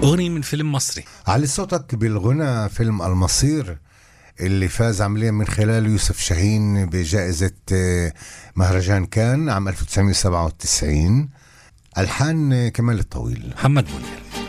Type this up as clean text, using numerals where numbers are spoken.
أغنية من فيلم مصري. على صوتك بالغنى فيلم المصير اللي فاز عمليا من خلال يوسف شاهين بجائزة مهرجان كان عام 1997. ألحان كمال الطويل، محمد منير.